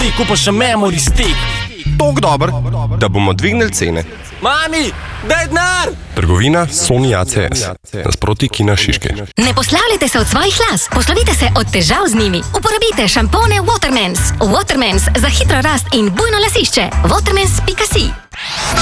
Aldi, kupa še memory stick. Tok dober, da bomo dvignili cene. Mami, daj denar! Trgovina Sony ACS. Nasproti Kina Šiške. Ne poslavljajte se od svojih las, poslovite se od težav z njimi. Uporabite šampone Watermans. Watermans za hitro rast in bujno lasišče. Watermans.si